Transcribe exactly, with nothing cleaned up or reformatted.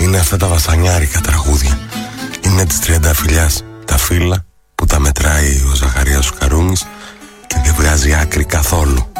Είναι αυτά τα βασανιάρικα τραγούδια. Είναι της Τριανταφυλλιάς τα φύλλα που τα μετράει ο Ζαχαρίας ο Καρούμης και δεν βγάζει άκρη καθόλου.